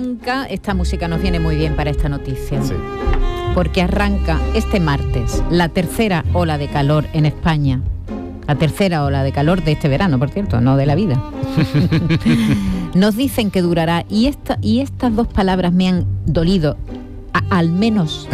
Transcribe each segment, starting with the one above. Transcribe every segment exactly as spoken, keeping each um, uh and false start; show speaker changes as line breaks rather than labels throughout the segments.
arranca, esta música nos viene muy bien para esta noticia.
Sí.
Porque arranca este martes la tercera ola de calor en España. La tercera ola de calor de este verano, por cierto, no de la vida. Nos dicen que durará, y, esta, y estas dos palabras me han dolido, a, al menos...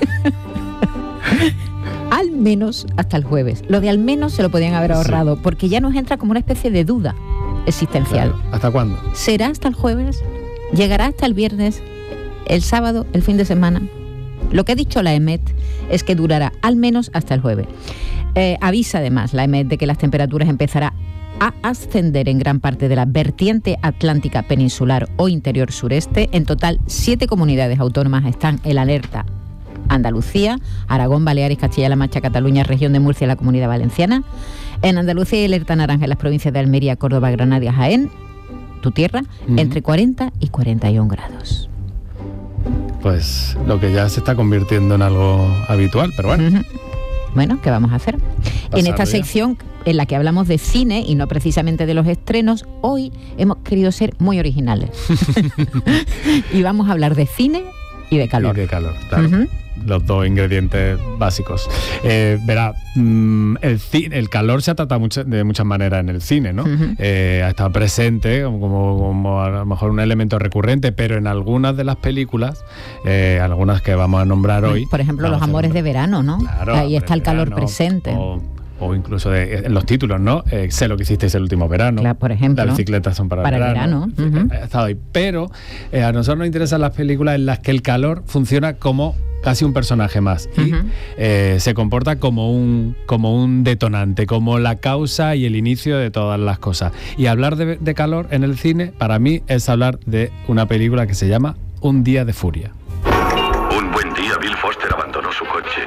al menos hasta el jueves. Lo de al menos se lo podían haber ahorrado, sí. Porque ya nos entra como una especie de duda existencial.
Claro. ¿Hasta cuándo?
¿Será hasta el jueves? ¿Llegará hasta el viernes? ¿El sábado? ¿El fin de semana? Lo que ha dicho la EMET es que durará al menos hasta el jueves. Eh, avisa además la EMET de que las temperaturas empezarán a ascender en gran parte de la vertiente atlántica peninsular o interior sureste. En total, siete comunidades autónomas están en alerta. Andalucía, Aragón, Baleares, Castilla-La Mancha, Cataluña, Región de Murcia y la Comunidad Valenciana. En Andalucía hay alerta naranja en las provincias de Almería, Córdoba, Granada y Jaén, tu tierra, uh-huh. entre cuarenta y cuarenta y un grados.
Pues lo que ya se está convirtiendo en algo habitual, pero bueno.
Uh-huh. Bueno, ¿qué vamos a hacer?
Pasar
en esta
ya.
sección en la que hablamos de cine y no precisamente de los estrenos, hoy hemos querido ser muy originales. Y vamos a hablar de cine y de calor.
Y de calor, claro.
Uh-huh.
Los dos ingredientes básicos. Eh, verá, mmm, el, el calor se ha tratado mucho, de muchas maneras en el cine, ¿no? Uh-huh. Eh, ha estado presente como, como, como a lo mejor un elemento recurrente, pero en algunas de las películas, eh, algunas que vamos a nombrar hoy...
Por ejemplo, Los amores de verano, ¿no?
Claro,
ahí está el calor
verano,
presente.
O, o incluso de, en los títulos, ¿no? Eh, sé lo que hicisteis el último verano.
Claro, por ejemplo.
Las bicicletas son para,
para
el verano.
verano. Uh-huh.
Ha estado ahí. Pero eh, a nosotros nos interesan las películas en las que el calor funciona como casi un personaje más y uh-huh. eh, se comporta como un, como un detonante, como la causa y el inicio de todas las cosas. Y hablar de, de calor en el cine, para mí, es hablar de una película que se llama Un día de furia.
Un buen día, Bill Foster abandonó su coche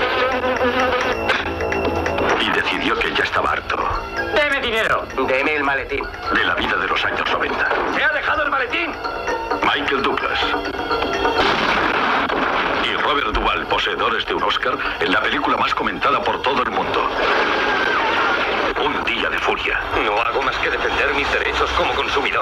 y decidió que ya estaba harto.
¡Deme dinero! ¡Deme el maletín!
De la vida de los años noventa.
¡Se ha dejado el maletín!
Michael Douglas y Robert Duvall, poseedores de un Oscar en la película más comentada por todo el mundo. Un día de furia.
No hago más que defender mis derechos como consumidor.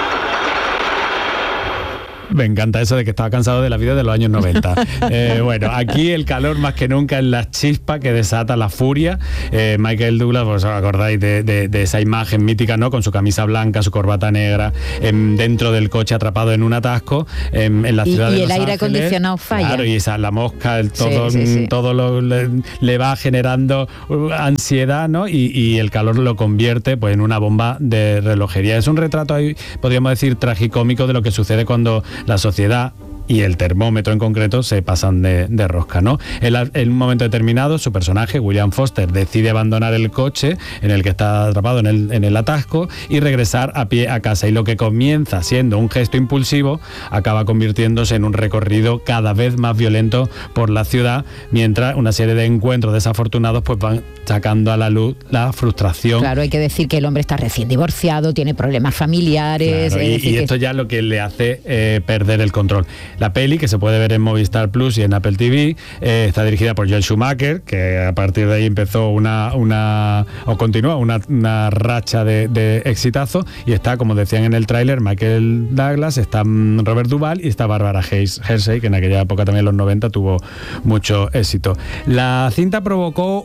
Me encanta eso de que estaba cansado de la vida de los años noventa. Eh, bueno, aquí el calor más que nunca es la chispa que desata la furia. Eh, Michael Douglas, pues os acordáis de, de, de esa imagen mítica, ¿no? Con su camisa blanca, su corbata negra, en, dentro del coche atrapado en un atasco, en, en la ciudad
y,
de
y
Los
el aire
Ángeles.
acondicionado falla.
Claro, y esa, la mosca, el, todo,
sí, sí, sí.
todo lo, le, le va generando ansiedad, ¿no? Y, y el calor lo convierte pues en una bomba de relojería. Es un retrato ahí, podríamos decir, tragicómico de lo que sucede cuando la sociedad y el termómetro en concreto se pasan de, de rosca, ¿no? En, la, en un momento determinado, su personaje, William Foster, decide abandonar el coche en el que está atrapado en el, en el atasco y regresar a pie a casa. Y lo que comienza siendo un gesto impulsivo acaba convirtiéndose en un recorrido cada vez más violento por la ciudad, mientras una serie de encuentros desafortunados pues van sacando a la luz la frustración.
Claro, hay que decir que el hombre está recién divorciado, tiene problemas familiares.
Claro, y, y esto que... ya lo que le hace eh, perder el control. La peli, que se puede ver en Movistar Plus y en Apple T V, eh, está dirigida por Joel Schumacher, que a partir de ahí empezó una, una o continúa una, una racha de, de exitazo, y está, como decían en el tráiler, Michael Douglas, está Robert Duvall y está Barbara Hershey, que en aquella época también en los noventa tuvo mucho éxito. La cinta provocó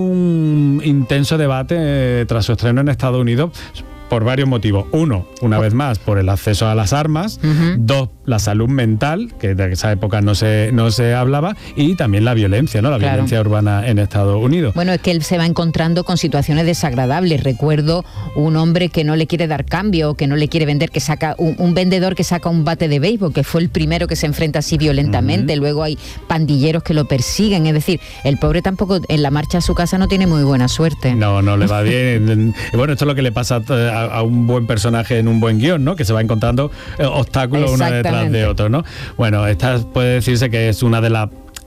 un intenso debate eh, tras su estreno en Estados Unidos, por varios motivos. Uno, una vez más, por el acceso a las armas. Uh-huh. Dos, la salud mental, que de esa época no se, no se hablaba, y también la violencia, ¿no? La claro. violencia urbana en Estados Unidos.
Bueno, es que él se va encontrando con situaciones desagradables. Recuerdo un hombre que no le quiere dar cambio, que no le quiere vender, que saca un, un vendedor que saca un bate de béisbol, que fue el primero que se enfrenta así violentamente. Uh-huh. Luego hay pandilleros que lo persiguen. Es decir, el pobre tampoco en la marcha a su casa no tiene muy buena suerte.
No, no le va bien. Bueno, esto es lo que le pasa a, a un buen personaje en un buen guión, ¿no? Que se va encontrando obstáculos uno detrás de otro, ¿no? Bueno, esta puede decirse que es una de las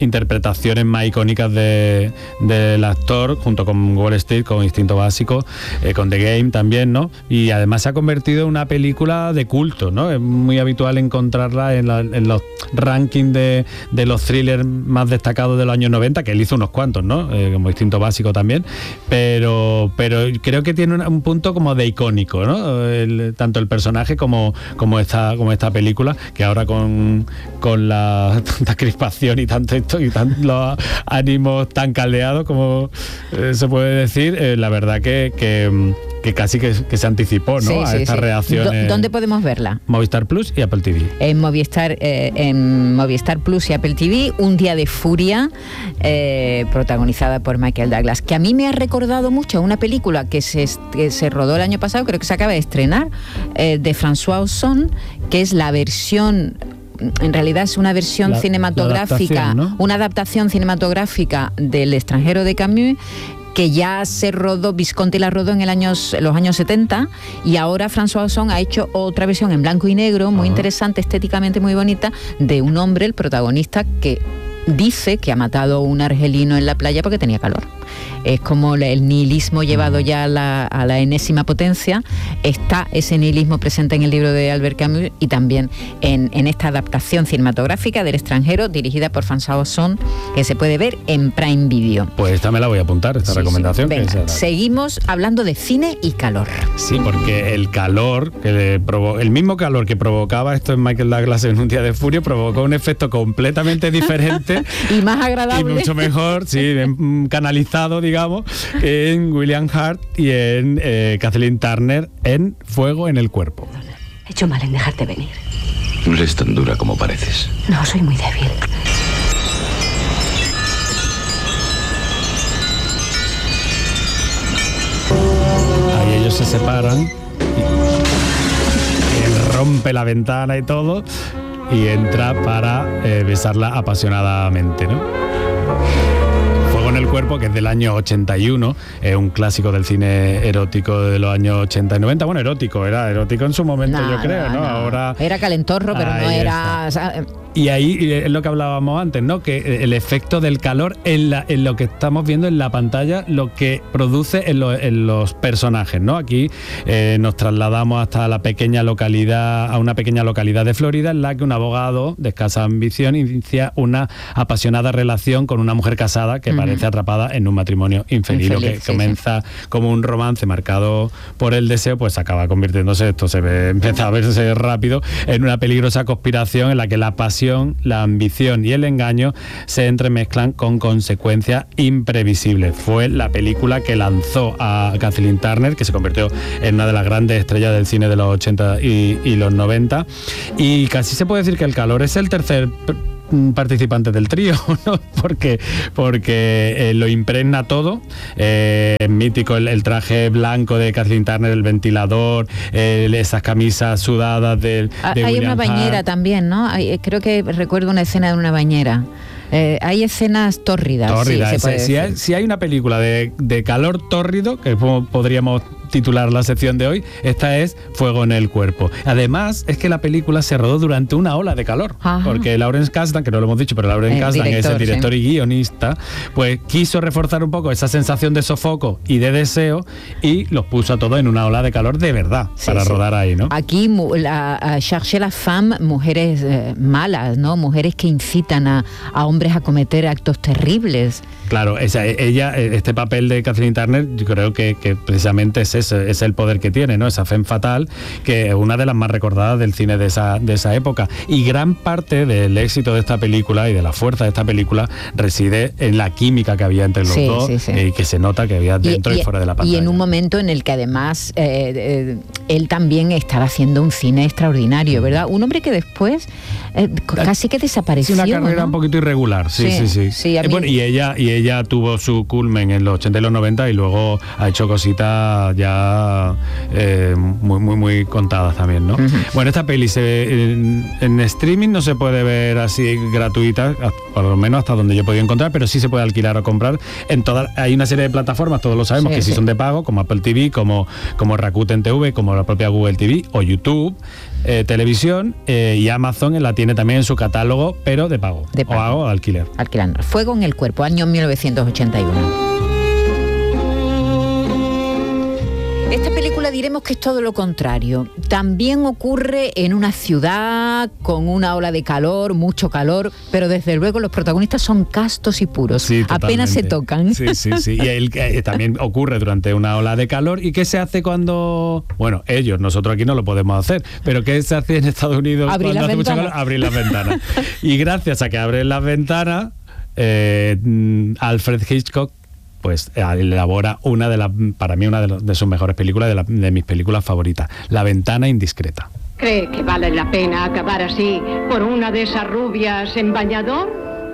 interpretaciones más icónicas de, del actor, junto con Wall Street, con Instinto Básico, eh, con The Game también, ¿no? Y además se ha convertido en una película de culto, ¿no? Es muy habitual encontrarla en, la, en los rankings de, de los thrillers más destacados de los años noventa, que él hizo unos cuantos, ¿no? Eh, como Instinto Básico también, pero, pero creo que tiene un, un punto como de icónico, ¿no? El, tanto el personaje como, como, esta, como esta película, que ahora con, con la tanta crispación y tanto esto y tan, los ánimos tan caldeados como eh, se puede decir, eh, la verdad que, que, que casi que, que se anticipó, ¿no?
Sí,
a
sí,
estas
sí.
reacciones.
¿Dónde podemos verla?
Movistar Plus y Apple T V.
En Movistar, eh, en Movistar Plus y Apple T V, Un día de furia, eh, protagonizada por Michael Douglas, que a mí me ha recordado mucho a una película que se, que se rodó el año pasado, creo que se acaba de estrenar, eh, de François Ozon, que es la versión, en realidad es una versión
La-
cinematográfica,
la adaptación, ¿no?
una adaptación cinematográfica del extranjero de Camus, que ya se rodó, Visconti la rodó en el años, los años setenta, y ahora François Ozon ha hecho otra versión en blanco y negro, muy
Ajá.
interesante, estéticamente muy bonita, de un hombre, el protagonista, que dice que ha matado a un argelino en la playa porque tenía calor. Es como el nihilismo llevado ya a la, a la enésima potencia. Está ese nihilismo presente en el libro de Albert Camus y también en, en esta adaptación cinematográfica del extranjero dirigida por François Ozon, que se puede ver en Prime Video.
Pues esta me la voy a apuntar, esta
Sí,
recomendación.
sí.
que
Venga,
es-
seguimos hablando de cine y calor.
Sí, porque el calor, que le provo- el mismo calor que provocaba esto en Michael Douglas en Un día de furia, provocó un efecto completamente diferente
Y más
y
agradable.
mucho mejor, sí, en- canalizado, digamos, en William Hurt y en eh, Kathleen Turner en Fuego en el cuerpo.
He hecho mal en dejarte venir.
No eres tan dura como pareces.
No, soy muy débil.
Ahí ellos se separan y, y él rompe la ventana y todo y entra para eh, besarla apasionadamente, ¿no? Fuego en el cuerpo, que es del año ochenta y uno, es un clásico del cine erótico de los años ochenta y noventa. Bueno, erótico, era erótico en su momento,
No,
yo creo, ¿no?
no.
Ahora
Era calentorro, pero no
Ahí
era... o sea,
y ahí es lo que hablábamos antes, ¿no? Que el efecto del calor en, la, en lo que estamos viendo en la pantalla, lo que produce en, lo, en los personajes, ¿no? Aquí eh, nos trasladamos hasta la pequeña localidad, a una pequeña localidad de Florida, en la que un abogado de escasa ambición inicia una apasionada relación con una mujer casada que
Ujú.
parece atrapada en un matrimonio infeliz. Lo
Infeliz,
que
sí,
comienza como un romance marcado por el deseo, pues acaba convirtiéndose, esto se ve, empieza a verse rápido, en una peligrosa conspiración en la que la pasión, la ambición y el engaño se entremezclan con consecuencias imprevisibles. Fue la película que lanzó a Kathleen Turner, que se convirtió en una de las grandes estrellas del cine de los ochenta y, y los noventa, y casi se puede decir que El calor es el tercer participante del trío, ¿no? Porque, porque eh, lo impregna todo. Eh, es mítico el, el traje blanco de Kathleen Turner, el ventilador, eh, esas camisas sudadas de,
Ah,
de
hay
William
una bañera
Hurt.
también, ¿no? Hay- creo que recuerdo una escena de una bañera. Eh, hay escenas tórridas.
Tórrida,
sí, se puede
ese- si,
decir.
hay, si hay una película de, de calor tórrido, que po- podríamos titular la sección de hoy, esta es Fuego en el cuerpo. Además, es que la película se rodó durante una ola de calor,
Ajá.
porque Lawrence Kasdan, que no lo hemos dicho, pero Lawrence
El
Kasdan es
director,
el director
sí.
y guionista, pues quiso reforzar un poco esa sensación de sofoco y de deseo y los puso a todos en una ola de calor de verdad,
Sí,
para
sí.
rodar ahí, ¿no?
Aquí, mu- la, a chercher la femme, mujeres eh, malas, ¿no? Mujeres que incitan a, a hombres a cometer actos terribles.
Claro, esa, ella, este papel de Kathleen Turner, yo creo que, que precisamente es ese, es el poder que tiene, ¿no? Esa femme fatal, que es una de las más recordadas del cine de esa, de esa época. Y gran parte del éxito de esta película y de la fuerza de esta película reside en la química que había entre los
Sí,
dos,
sí, sí.
eh, y que se nota que había dentro y, fuera de la pantalla.
y en un momento en el que además eh, eh, él también estaba haciendo un cine extraordinario, ¿verdad? Un hombre que después eh, casi que
Es
desapareció,
una carrera
¿no?
un poquito irregular, sí,
Sí,
sí, sí.
sí, a
Eh,
mí-
bueno, y ella y ella tuvo su culmen en los ochenta y los noventa y luego ha hecho cositas ya ya eh, muy, muy, muy contadas también, ¿no? Uh-huh. Bueno, esta peli se, en, en streaming no se puede ver así gratuita, por lo menos hasta donde yo he podido encontrar, pero sí se puede alquilar o comprar. En todas, hay una serie de plataformas, todos lo sabemos, sí, que sí, sí son de pago, como Apple T V, como, como Rakuten T V, como la propia Google T V o YouTube. Eh, televisión eh, y Amazon la tiene también en su catálogo, pero de pago,
de pago.
o hago alquiler.
Alquilando. Fuego en el cuerpo, año mil novecientos ochenta y uno. Esta película diremos que es todo lo contrario. También ocurre en una ciudad con una ola de calor, mucho calor, pero desde luego los protagonistas son castos y puros.
Sí,
apenas se tocan.
Sí, sí, sí. Y el, eh, también ocurre durante una ola de calor. ¿Y qué se hace cuando...? Bueno, ellos, nosotros aquí no lo podemos hacer, pero ¿qué se hace en Estados Unidos
Abrir
cuando hace mucho calor? Abrir las ventanas. Y gracias a que abren las ventanas, eh, Alfred Hitchcock pues elabora una de las, para mí una de, los, de sus mejores películas, de, la, de mis películas favoritas, La ventana indiscreta.
¿Cree que vale la pena acabar así por una de esas rubias en bañador?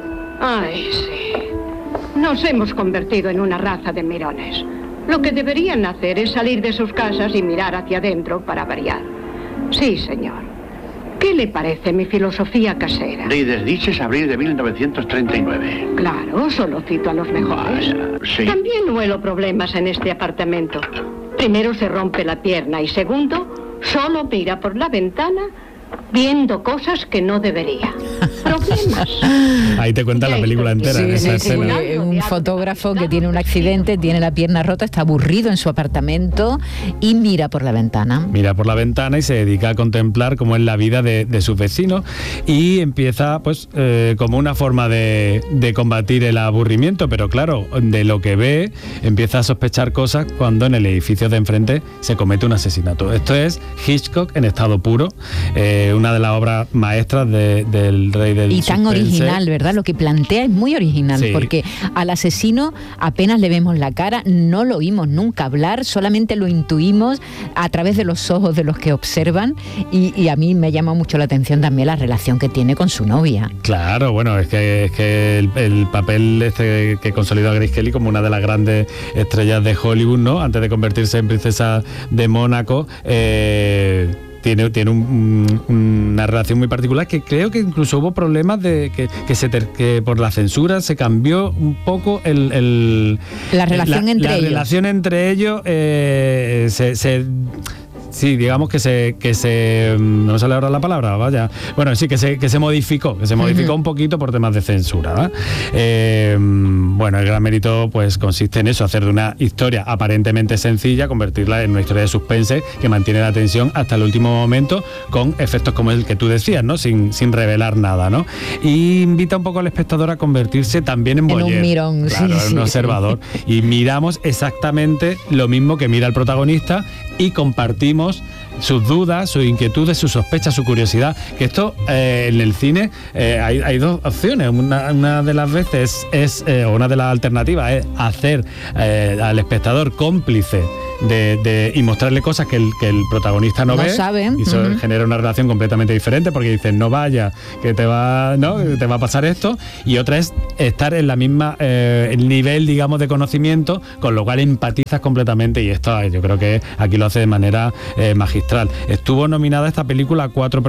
Ay, sí. Nos hemos convertido en una raza de mirones. Lo que deberían hacer es salir de sus casas y mirar hacia adentro para variar. Sí, señor. ¿Qué le parece mi filosofía casera?
De Desdiches, abril de mil novecientos treinta y nueve.
Claro, solo cito a los mejores.
Vaya, sí.
También huelo problemas en este apartamento. Primero, se rompe la pierna y segundo, solo mira por la ventana viendo cosas que no debería. Problemas.
Ahí te cuenta la película entera,
sí,
en esa
sí,
escena.
Sí, un fotógrafo que tiene un accidente, tiene la pierna rota, está aburrido en su apartamento y mira por la ventana.
Mira por la ventana y se dedica a contemplar cómo es la vida de, de sus vecinos y empieza pues eh, como una forma de, de combatir el aburrimiento, pero claro, de lo que ve empieza a sospechar cosas cuando en el edificio de enfrente se comete un asesinato. Esto es Hitchcock en estado puro, eh, una de las obras maestras de, del rey del
y tan
suspense.
Original, ¿verdad? Lo que plantea es muy original, sí. Porque al asesino apenas le vemos la cara, no lo oímos nunca hablar, solamente lo intuimos a través de los ojos de los que observan y, y a mí me llama mucho la atención también la relación que tiene con su novia.
Claro, bueno, es que, es que el, el papel este que consolidó a Grace Kelly como una de las grandes estrellas de Hollywood, ¿no? Antes de convertirse en princesa de Mónaco, eh... Tiene, tiene un, un, una relación muy particular que creo que incluso hubo problemas de que, que, se ter, que por la censura se cambió un poco el, el
la relación
la,
entre
la
ellos.
La relación entre ellos eh, se... se Sí, digamos que se, que se, no me sale ahora la palabra, vaya, bueno, sí, que se, que se modificó, que se modificó uh-huh. un poquito por temas de censura, ¿eh? Eh, bueno, el gran mérito pues consiste en eso, hacer de una historia aparentemente sencilla, convertirla en una historia de suspense que mantiene la tensión hasta el último momento con efectos como el que tú decías, ¿no? Sin, sin revelar nada, ¿no? Y invita un poco al espectador a convertirse también en voyeur,
en un mirón,
claro,
sí,
en
sí,
un observador. Sí. Y miramos exactamente lo mismo que mira el protagonista y compartimos sus dudas, sus inquietudes, sus sospechas, su curiosidad. Que esto eh, en el cine eh, hay, hay dos opciones. Una, una de las veces es, eh, o una de las alternativas es hacer eh, al espectador cómplice de, de, y mostrarle cosas que el, que el protagonista no,
no
ve.
sabe.
Y eso uh-huh. genera una relación completamente diferente porque dicen no vaya, que te va, ¿no? que te va a pasar esto. Y otra es estar en la misma eh, el nivel, digamos, de conocimiento, con lo cual empatizas completamente y esto yo creo que aquí lo hace de manera eh, magistral. Estuvo nominada esta película a cuatro